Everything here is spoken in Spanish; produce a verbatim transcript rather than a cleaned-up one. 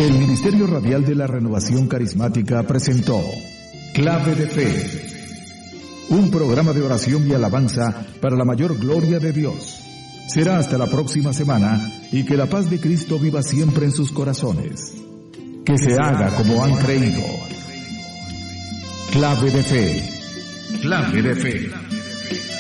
El Ministerio Radial de la Renovación Carismática presentó Clave de Fe, un programa de oración y alabanza para la mayor gloria de Dios. Será hasta la próxima semana y que la paz de Cristo viva siempre en sus corazones. Que se haga como han creído. Clave de Fe. Clave de Fe.